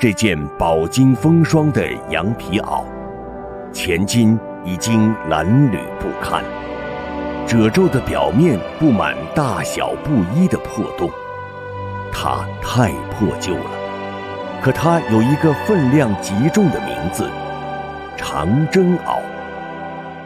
这件饱经风霜的羊皮袄，前襟已经褴褛不堪，褶皱的表面布满大小不一的破洞。它太破旧了，可它有一个分量极重的名字——长征袄。